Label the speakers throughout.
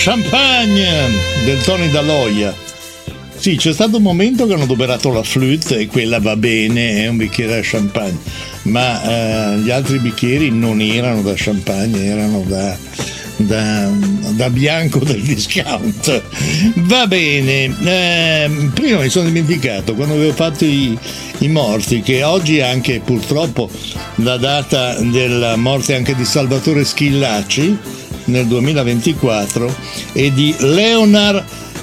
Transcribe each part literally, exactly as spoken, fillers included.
Speaker 1: Champagne del Tony Daloia. Sì, c'è stato un momento che hanno adoperato la flûte e quella va bene, è un bicchiere da champagne, ma eh, gli altri bicchieri non erano da champagne, erano da, da, da bianco del discount. Va bene, eh, prima mi sono dimenticato, quando avevo fatto i, i morti, che oggi è anche purtroppo la data della morte anche di Salvatore Schillaci nel duemilaventiquattro e di Leonard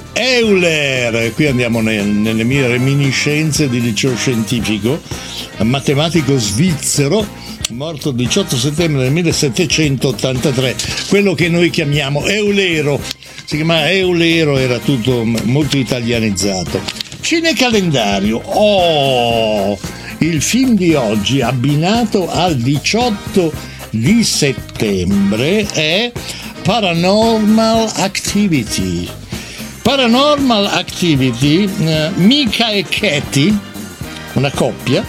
Speaker 1: Euler. Qui andiamo nel, nelle mie reminiscenze di liceo scientifico, matematico svizzero, morto il diciotto settembre del millesettecentottantatré, quello che noi chiamiamo Eulero, si chiamava Eulero, era tutto molto italianizzato. Cinecalendario, oh, il film di oggi abbinato al diciotto di settembre è Paranormal Activity. Paranormal Activity, eh, Mika e Katie, una coppia,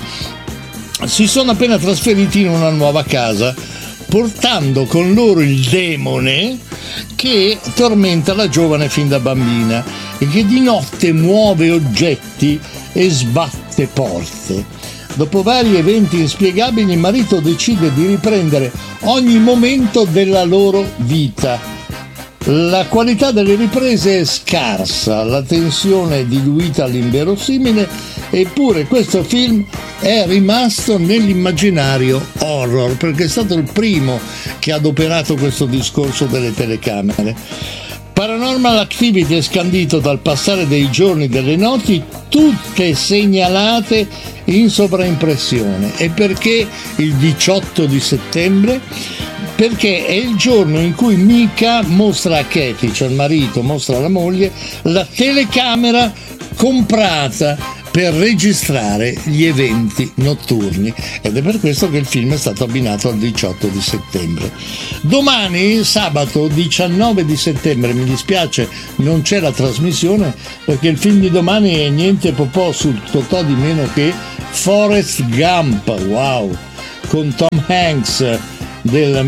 Speaker 1: si sono appena trasferiti in una nuova casa, portando con loro il demone che tormenta la giovane fin da bambina e che di notte muove oggetti e sbatte porte. Dopo vari eventi inspiegabili, il marito decide di riprendere ogni momento della loro vita. La qualità delle riprese è scarsa, la tensione è diluita all'inverosimile, eppure questo film è rimasto nell'immaginario horror, perché è stato il primo che ha adoperato questo discorso delle telecamere. Paranormal Activity è scandito dal passare dei giorni e delle notti, tutte segnalate in sovraimpressione. E perché il diciotto di settembre? Perché è il giorno in cui Mika mostra a Katie, cioè il marito mostra alla moglie, la telecamera comprata per registrare gli eventi notturni, ed è per questo che il film è stato abbinato al diciotto di settembre. Domani, sabato diciannove di settembre, mi dispiace non c'è la trasmissione perché il film di domani è niente po' po' sul totò di meno che Forrest Gump, wow, con Tom Hanks del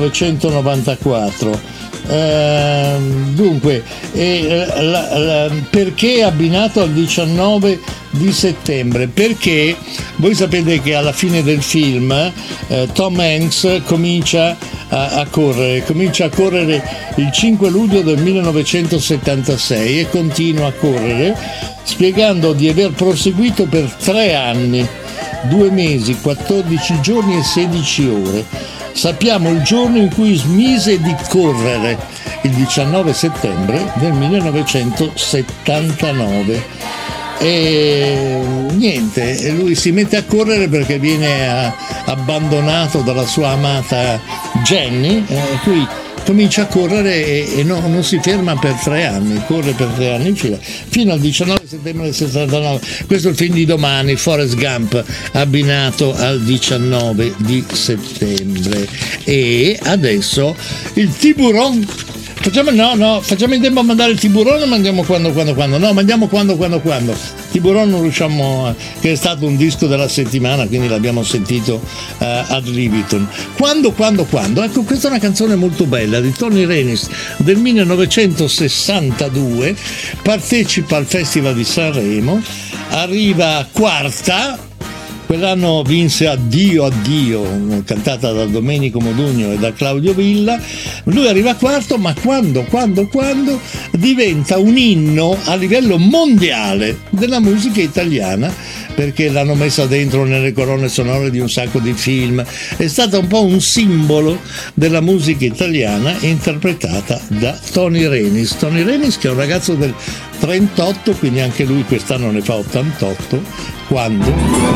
Speaker 1: millenovecentonovantaquattro. Uh, dunque eh, la, la, perché è abbinato al diciannove di settembre? Perché voi sapete che alla fine del film eh, Tom Hanks comincia a, a correre comincia a correre il cinque luglio del millenovecentosettantasei e continua a correre, spiegando di aver proseguito per tre anni, due mesi, quattordici giorni e sedici ore. Sappiamo il giorno in cui smise di correre, il diciannove settembre del millenovecentosettantanove. E niente, lui si mette a correre perché viene a, abbandonato dalla sua amata Jenny, eh, qui comincia a correre e, e no, non si ferma per tre anni, corre per tre anni in fila, fino al diciannove settembre del settantanove. Questo è il film di domani, Forrest Gump, abbinato al diciannove di settembre. E adesso il tiburon. Facciamo, no, no, facciamo in tempo a mandare il tiburone o mandiamo quando, quando, quando? No, mandiamo quando, quando, quando. Tiburone non riusciamo, a, che è stato un disco della settimana, quindi l'abbiamo sentito uh, ad libitum. Quando, quando, quando? Ecco, questa è una canzone molto bella di Tony Renis del millenovecentosessantadue, partecipa al Festival di Sanremo, arriva quarta. Quell'anno vinse Addio Addio, cantata da Domenico Modugno e da Claudio Villa. Lui arriva quarto, ma quando, quando, quando diventa un inno a livello mondiale della musica italiana, perché l'hanno messa dentro nelle colonne sonore di un sacco di film. È stata un po' un simbolo della musica italiana interpretata da Tony Renis. Tony Renis, che è un ragazzo del trentotto, quindi anche lui quest'anno ne fa ottantotto, quando